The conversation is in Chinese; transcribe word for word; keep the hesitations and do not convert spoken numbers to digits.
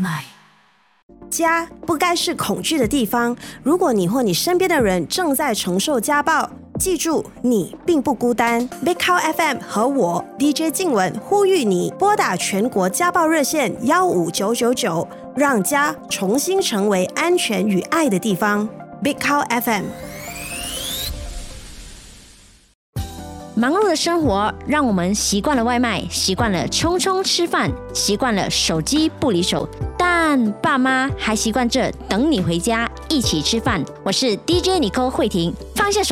来。 家不该是恐惧的地方。如果你或你身边的人正在承受家暴，记住，你并不孤单。Big Cow F M 和我 D J 静雯呼吁你拨打全国家暴热线一五九九九，让家重新成为安全与爱的地方。Big Cow F M。 忙碌的生活让我们习惯了外卖，习惯了匆匆吃饭，习惯了手机不离手，但爸妈还习惯着等你回家一起吃饭。我是 D J 尼寇慧婷，放下手